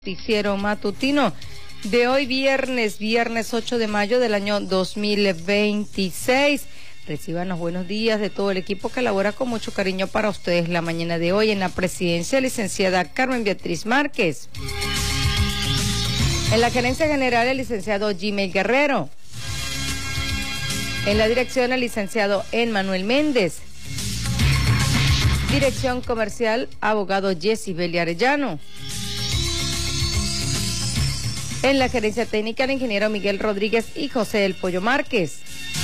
Noticiero matutino de hoy viernes 8 de mayo del año 2026. Reciban los buenos días de todo el equipo que elabora con mucho cariño para ustedes la mañana de hoy. En la presidencia, licenciada Carmen Beatriz Márquez. En la gerencia general, el licenciado Jimmy Guerrero. En la dirección, el licenciado Emmanuel Méndez. Dirección comercial, abogado Jessibeli Arellano. En la gerencia técnica, el ingeniero Miguel Rodríguez y José El Pollo Márquez.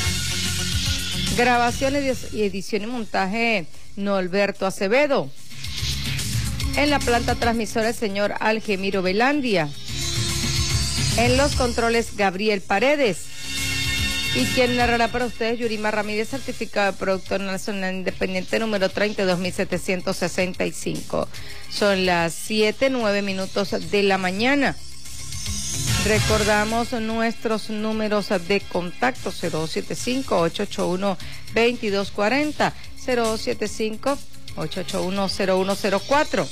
Grabaciones y edición y montaje, Norberto Acevedo. En la planta transmisora, el señor Algemiro Velandia. En los controles, Gabriel Paredes. Y quien narrará para ustedes, Yurima Ramírez, certificado de productor nacional independiente número 32.765. Son las 7:09 de la mañana. Recordamos nuestros números de contacto: 0275-881-2240, 0275-881-0104.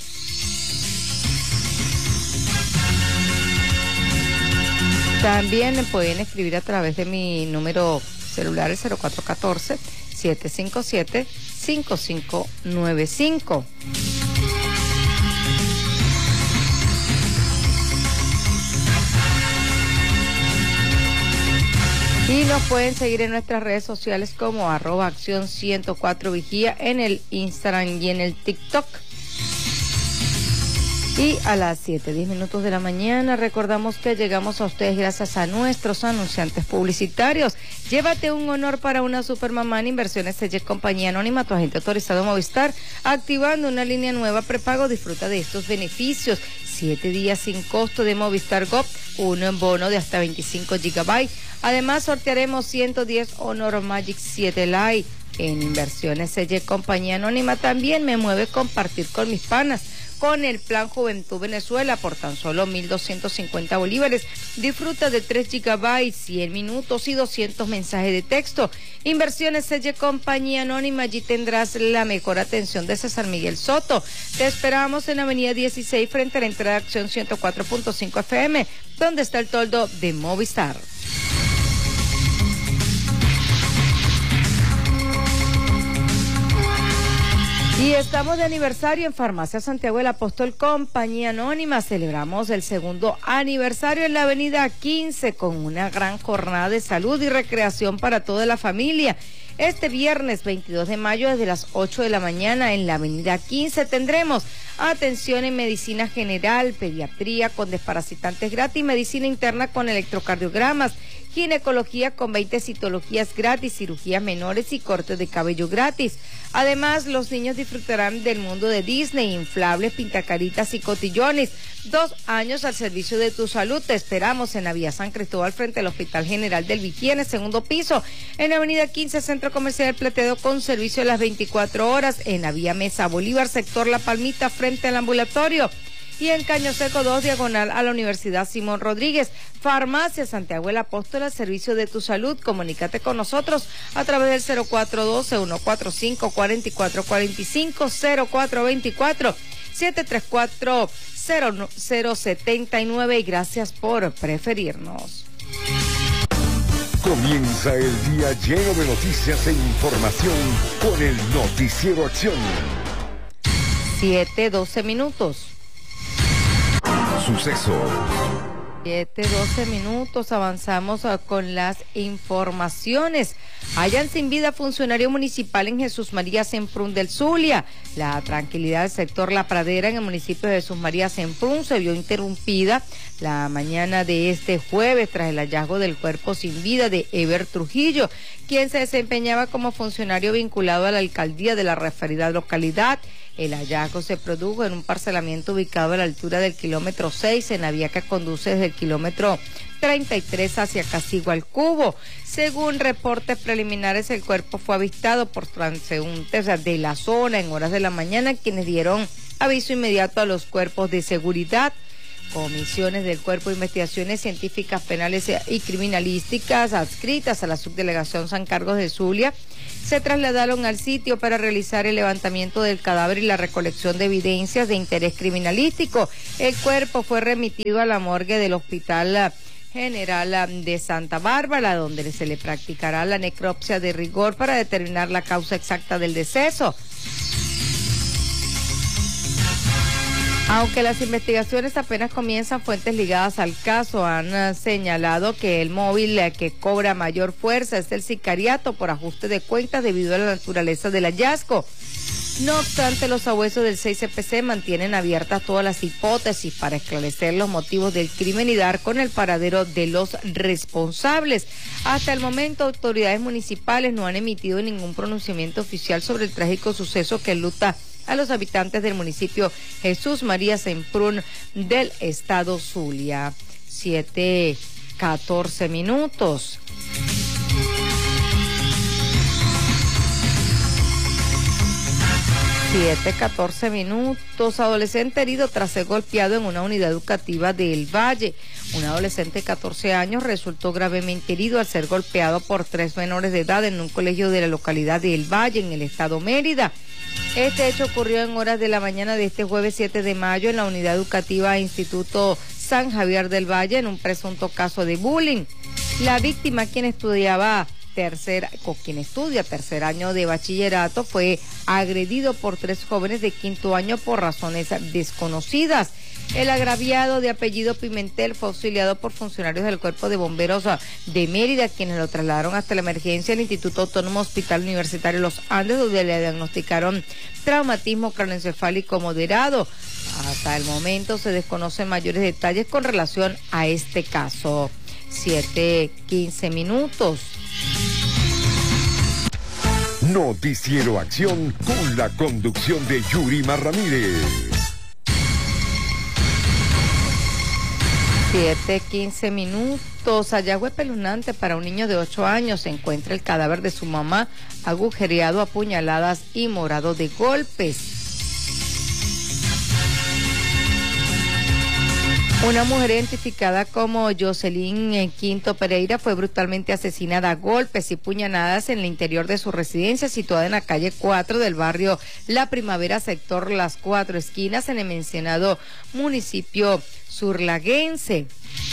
También pueden escribir a través de mi número celular, el 0414-757-5595. Y nos pueden seguir en nuestras redes sociales como @acción 104 vigía en el Instagram y en el TikTok. Y a las 7:10 de la mañana recordamos que llegamos a ustedes gracias a nuestros anunciantes publicitarios. Llévate un honor para una supermamá en Inversiones Selle Compañía Anónima, tu agente autorizado Movistar, activando una línea nueva prepago. Disfruta de estos beneficios: 7 días sin costo de Movistar Go, uno en bono de hasta 25 GB. Además, sortearemos 110 Honor Magic 7 Lite. En Inversiones Selle Compañía Anónima también me mueve compartir con mis panas. Con el plan Juventud Venezuela, por tan solo 1.250 bolívares, disfruta de 3 GB, 100 minutos y 200 mensajes de texto. Inversiones Selle Compañía Anónima, allí tendrás la mejor atención de César Miguel Soto. Te esperamos en Avenida 16, frente a la entrada de Acción 104.5 FM, donde está el toldo de Movistar. Y estamos de aniversario en Farmacia Santiago del Apóstol Compañía Anónima. Celebramos el segundo aniversario en la avenida 15 con una gran jornada de salud y recreación para toda la familia. Este viernes 22 de mayo desde las 8 de la mañana en la avenida 15 tendremos atención en medicina general, pediatría con desparasitantes gratis, medicina interna con electrocardiogramas, ginecología con 20 citologías gratis, cirugías menores y cortes de cabello gratis. Además, los niños disfrutarán del mundo de Disney, inflables, pintacaritas y cotillones. 2 años al servicio de tu salud. Te esperamos en la vía San Cristóbal, frente al Hospital General del Vigía, en el segundo piso. En la avenida 15, Centro Comercial El Plateado, con servicio a las 24 horas. En la vía Mesa Bolívar, sector La Palmita, frente al ambulatorio. Y en Caño Seco 2, diagonal a la Universidad Simón Rodríguez. Farmacia Santiago el Apóstol, al servicio de tu salud. Comunícate con nosotros a través del 0412-145-4445, 0424-734-0079, y gracias por preferirnos. Comienza el día lleno de noticias e información con el Noticiero Acción. 7:12. Sucesos. 7:12, avanzamos con las informaciones. Hallan sin vida funcionario municipal en Jesús María Semprún del Zulia. La tranquilidad del sector La Pradera en el municipio de Jesús María Semprún se vio interrumpida la mañana de este jueves tras el hallazgo del cuerpo sin vida de Ever Trujillo, quien se desempeñaba como funcionario vinculado a la alcaldía de la referida localidad. El hallazgo se produjo en un parcelamiento ubicado a la altura del kilómetro 6, en la vía que conduce desde el kilómetro 33 hacia Casigua al Cubo. Según reportes preliminares, el cuerpo fue avistado por transeúntes de la zona en horas de la mañana, quienes dieron aviso inmediato a los cuerpos de seguridad. Comisiones del Cuerpo de Investigaciones Científicas Penales y Criminalísticas adscritas a la Subdelegación San Carlos de Zulia se trasladaron al sitio para realizar el levantamiento del cadáver y la recolección de evidencias de interés criminalístico. El cuerpo fue remitido a la morgue del Hospital General de Santa Bárbara, donde se le practicará la necropsia de rigor para determinar la causa exacta del deceso. Aunque las investigaciones apenas comienzan, fuentes ligadas al caso han señalado que el móvil que cobra mayor fuerza es el sicariato por ajuste de cuentas debido a la naturaleza del hallazgo. No obstante, los sabuesos del 6CPC mantienen abiertas todas las hipótesis para esclarecer los motivos del crimen y dar con el paradero de los responsables. Hasta el momento, autoridades municipales no han emitido ningún pronunciamiento oficial sobre el trágico suceso que enluta a los habitantes del municipio Jesús María Semprún del estado Zulia. 7:14 minutos. Adolescente herido tras ser golpeado en una unidad educativa de El Valle. Un adolescente de 14 años resultó gravemente herido al ser golpeado por 3 menores de edad en un colegio de la localidad de El Valle, en el estado Mérida. Este hecho ocurrió en horas de la mañana de este jueves 7 de mayo en la unidad educativa Instituto San Javier del Valle, en un presunto caso de bullying. La víctima, quien estudia tercer año de bachillerato, fue agredido por 3 jóvenes de 5º año por razones desconocidas. El agraviado, de apellido Pimentel, fue auxiliado por funcionarios del Cuerpo de Bomberos de Mérida, quienes lo trasladaron hasta la emergencia al Instituto Autónomo Hospital Universitario Los Andes, donde le diagnosticaron traumatismo craneoencefálico moderado. Hasta el momento se desconocen mayores detalles con relación a este caso. 7:15 minutos. Noticiero Acción con la conducción de Yurima Ramírez. 7:15 minutos. Hallazgo espeluznante para un niño de 8 años. Se encuentra el cadáver de su mamá agujereado a puñaladas y morado de golpes. Una mujer identificada como Jocelyn Quinto Pereira fue brutalmente asesinada a golpes y puñaladas en el interior de su residencia situada en la calle 4 del barrio La Primavera, sector Las Cuatro Esquinas, en el mencionado municipio surlaguense.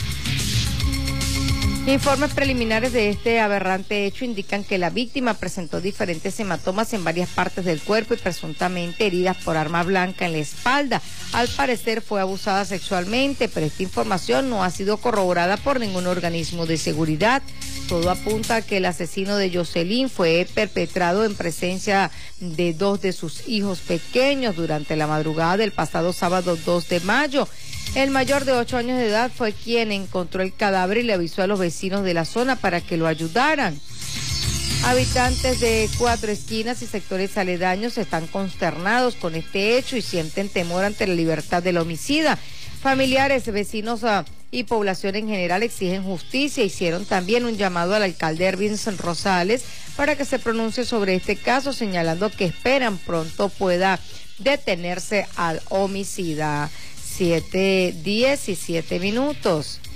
Informes preliminares de este aberrante hecho indican que la víctima presentó diferentes hematomas en varias partes del cuerpo y presuntamente heridas por arma blanca en la espalda. Al parecer fue abusada sexualmente, pero esta información no ha sido corroborada por ningún organismo de seguridad. Todo apunta a que el asesino de Jocelyn fue perpetrado en presencia de 2 de sus hijos pequeños durante la madrugada del pasado sábado 2 de mayo. El mayor de 8 años de edad fue quien encontró el cadáver y le avisó a los vecinos de la zona para que lo ayudaran. Habitantes de Cuatro Esquinas y sectores aledaños están consternados con este hecho y sienten temor ante la libertad del homicida. Familiares, vecinos y población en general exigen justicia. Hicieron también un llamado al alcalde Ervinson Rosales para que se pronuncie sobre este caso, señalando que esperan pronto pueda detenerse al homicida. 7:17 minutos.